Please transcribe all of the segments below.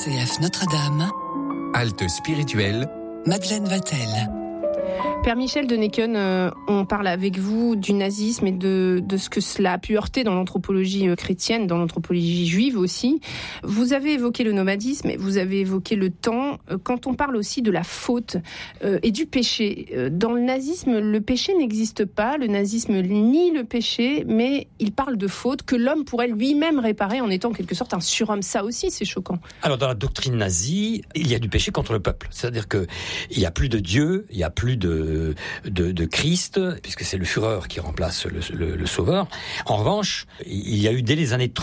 RCF Notre-Dame, Halte spirituelle, Madeleine Vatel. Père Michel de Necken, on parle avec vous du nazisme et de ce que cela a pu heurter dans l'anthropologie chrétienne, dans l'anthropologie juive aussi. Vous avez évoqué le nomadisme, et vous avez évoqué le temps. Quand on parle aussi de la faute et du péché, dans le nazisme, le péché n'existe pas. Le nazisme nie le péché, mais il parle de faute que l'homme pourrait lui-même réparer en étant en quelque sorte un surhomme. Ça aussi, c'est choquant. Alors, dans la doctrine nazie, il y a du péché contre le peuple. C'est-à-dire que il n'y a plus de Dieu, il n'y a plus de Christ, puisque c'est le Führer qui remplace le Sauveur. En revanche, il y a eu dès les années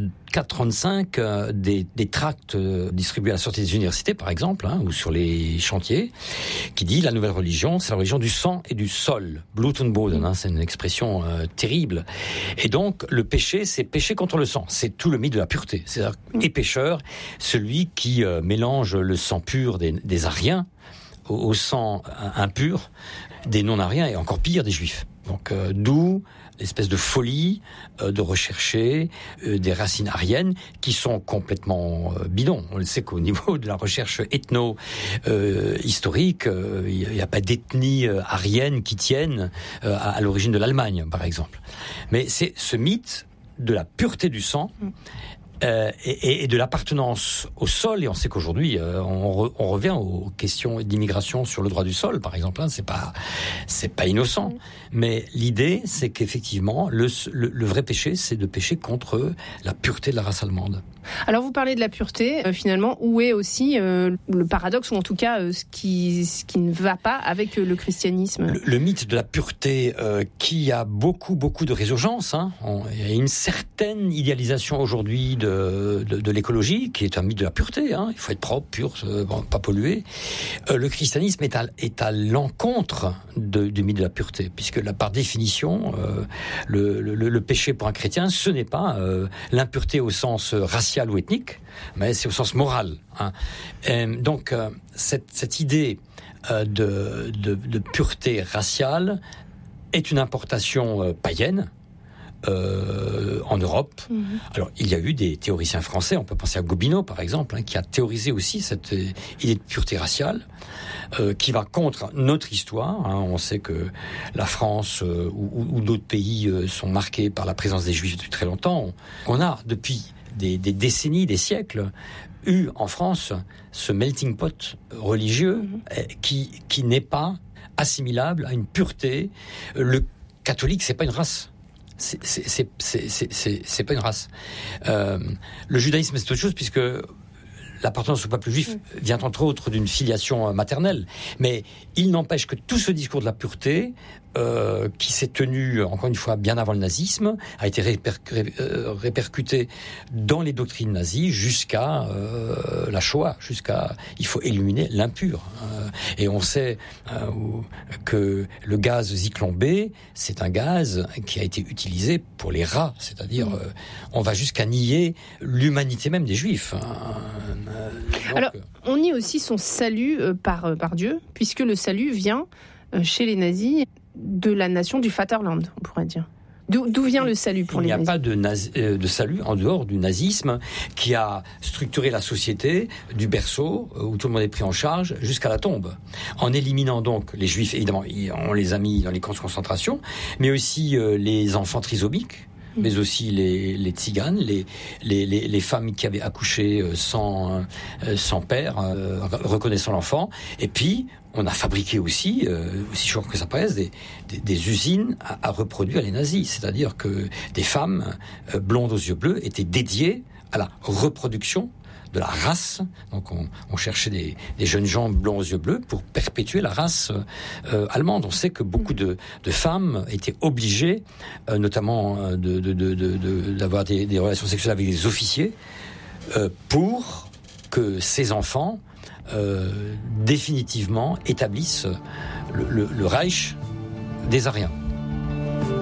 34-35 des tracts distribués à la sortie des universités, par exemple, ou sur les chantiers, qui dit la nouvelle religion, c'est la religion du sang et du sol. Blut und Boden, c'est une expression terrible. Et donc, le péché, c'est péché contre le sang. C'est tout le mythe de la pureté. C'est-à-dire, et pécheur, celui qui mélange le sang pur des Ariens au sang impur des non-ariens et encore pire des juifs. Donc d'où l'espèce de folie de rechercher des racines ariennes qui sont complètement bidons. On le sait qu'au niveau de la recherche ethno-historique, il n'y a pas d'ethnie arienne qui tienne à l'origine de l'Allemagne, par exemple. Mais c'est ce mythe de la pureté du sang et de l'appartenance au sol, et on sait qu'aujourd'hui on revient aux questions d'immigration sur le droit du sol, par exemple, c'est pas innocent, mais l'idée c'est qu'effectivement le vrai péché, c'est de pécher contre la pureté de la race allemande. Alors vous parlez de la pureté, finalement, où est aussi le paradoxe, ou en tout cas ce qui ne va pas avec le christianisme? Le mythe de la pureté qui a beaucoup de résurgence, il y a une certaine idéalisation aujourd'hui de l'écologie, qui est un mythe de la pureté, il faut être propre, pur, pas polluer. Le christianisme est à l'encontre du mythe de la pureté, puisque par définition, le péché pour un chrétien, ce n'est pas l'impureté au sens racial ou ethnique, mais c'est au sens moral. Donc, cette idée de pureté raciale est une importation païenne en Europe. Alors, il y a eu des théoriciens français, on peut penser à Gobineau, par exemple, qui a théorisé aussi cette idée de pureté raciale, qui va contre notre histoire. On sait que la France ou d'autres pays sont marqués par la présence des Juifs depuis très longtemps. On a, depuis des décennies, des siècles, eu en France ce melting pot religieux qui n'est pas assimilable à une pureté. Le catholique, c'est pas une race. C'est pas une race. Le judaïsme, c'est autre chose, puisque l'appartenance au peuple juif vient entre autres d'une filiation maternelle. Mais il n'empêche que tout ce discours de la pureté, qui s'est tenu, encore une fois, bien avant le nazisme, a été répercuté dans les doctrines nazies jusqu'à la Shoah, il faut éliminer l'impur. Et on sait que le gaz Zyklon B, c'est un gaz qui a été utilisé pour les rats, c'est-à-dire on va jusqu'à nier l'humanité même des Juifs. Alors, on nie aussi son salut par Dieu, puisque le salut vient chez les nazis de la nation du Vaterland, on pourrait dire. D'où vient le salut pour les nazis? Il n'y a pas de salut en dehors du nazisme qui a structuré la société du berceau, où tout le monde est pris en charge, jusqu'à la tombe. En éliminant donc les juifs, évidemment, on les a mis dans les camps de concentration, mais aussi les enfants trisomiques, mais aussi les tziganes, les femmes qui avaient accouché sans père, reconnaissant l'enfant. Et puis, on a fabriqué aussi choquant que ça paraisse, des usines à reproduire les nazis. C'est-à-dire que des femmes blondes aux yeux bleus étaient dédiées à la reproduction de la race. Donc on cherchait des jeunes gens blonds aux yeux bleus pour perpétuer la race allemande. On sait que beaucoup de femmes étaient obligées, notamment d'avoir des relations sexuelles avec des officiers, pour que ces enfants définitivement établissent le Reich des Ariens.